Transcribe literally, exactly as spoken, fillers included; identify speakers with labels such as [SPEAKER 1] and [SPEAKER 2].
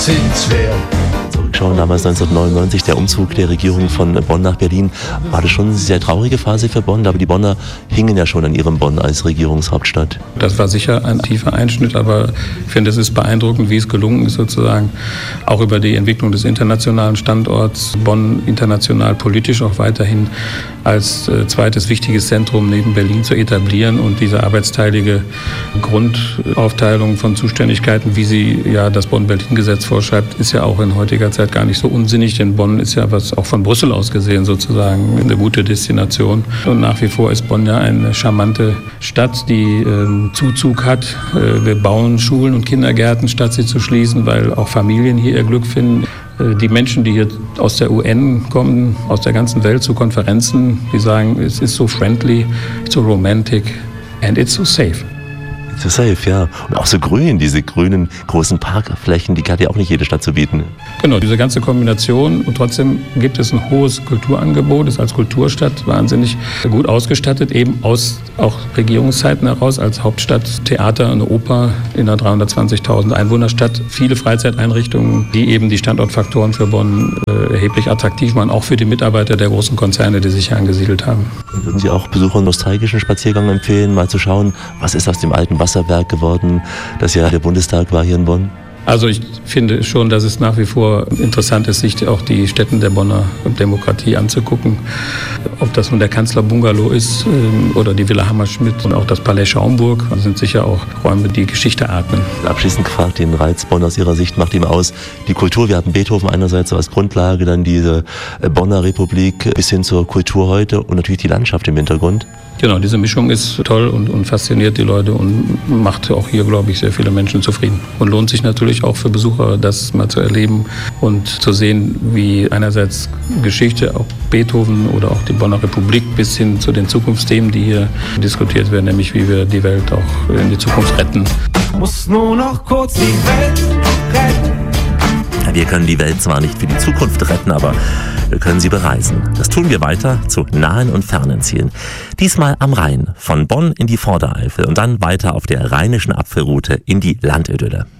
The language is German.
[SPEAKER 1] Zurückschauen, damals neunzehnhundertneunundneunzig, der Umzug der Regierung von Bonn nach Berlin, war das schon eine sehr traurige Phase für Bonn, aber die Bonner hingen ja schon an ihrem Bonn als Regierungshauptstadt.
[SPEAKER 2] Das war sicher ein tiefer Einschnitt, aber ich finde, es ist beeindruckend, wie es gelungen ist, sozusagen auch über die Entwicklung des internationalen Standorts Bonn international politisch auch weiterhin als äh, zweites wichtiges Zentrum neben Berlin zu etablieren und diese arbeitsteilige Grundaufteilung von Zuständigkeiten, wie sie ja das Bonn-Berlin-Gesetz vorschreibt, ist ja auch in heutiger Zeit gar nicht so unsinnig, denn Bonn ist ja, was auch von Brüssel aus gesehen sozusagen, eine gute Destination. Und nach wie vor ist Bonn ja eine charmante Stadt, die äh, Zuzug hat. Äh, wir bauen Schulen und Kindergärten, statt sie zu schließen, weil auch Familien hier ihr Glück finden. Die Menschen, die hier aus der U N kommen, aus der ganzen Welt zu Konferenzen, die sagen, es ist so friendly, so romantic and it's so safe.
[SPEAKER 1] So safe, ja. Und auch so grün, diese grünen großen Parkflächen, die hat ja auch nicht jede Stadt zu bieten.
[SPEAKER 2] Genau, diese ganze Kombination. Und trotzdem gibt es ein hohes Kulturangebot, ist als Kulturstadt wahnsinnig gut ausgestattet, eben aus auch Regierungszeiten heraus, als Hauptstadt Theater, eine Oper in einer dreihundertzwanzigtausend Einwohnerstadt, viele Freizeiteinrichtungen, die eben die Standortfaktoren für Bonn äh, erheblich attraktiv machen, auch für die Mitarbeiter der großen Konzerne, die sich hier angesiedelt haben.
[SPEAKER 1] Würden Sie auch Besuchern nostalgischen Spaziergang empfehlen, mal zu schauen, was ist aus dem alten Wasserwerk geworden, das ja der Bundestag war hier in Bonn?
[SPEAKER 2] Also ich finde schon, dass es nach wie vor interessant ist, sich auch die Stätten der Bonner Demokratie anzugucken. Ob das nun der Kanzlerbungalow ist oder die Villa Hammerschmidt und auch das Palais Schaumburg, das sind sicher auch Räume, die Geschichte atmen.
[SPEAKER 1] Abschließend gefragt, den Reiz Bonn aus Ihrer Sicht macht ihm aus die Kultur. Wir hatten Beethoven einerseits so als Grundlage, dann diese Bonner Republik bis hin zur Kultur heute und natürlich die Landschaft im Hintergrund.
[SPEAKER 2] Genau, diese Mischung ist toll und, und fasziniert die Leute und macht auch hier, glaube ich, sehr viele Menschen zufrieden. Und lohnt sich natürlich auch für Besucher, das mal zu erleben und zu sehen, wie einerseits Geschichte, auch Beethoven oder auch die Bonner Republik bis hin zu den Zukunftsthemen, die hier diskutiert werden, nämlich wie wir die Welt auch in die Zukunft retten.
[SPEAKER 3] Muss nur noch kurz die Welt retten.
[SPEAKER 1] Wir können die Welt zwar nicht für die Zukunft retten, aber wir können sie bereisen. Das tun wir weiter zu nahen und fernen Zielen. Diesmal am Rhein, von Bonn in die Vordereifel und dann weiter auf der rheinischen Apfelroute in die Landidylle.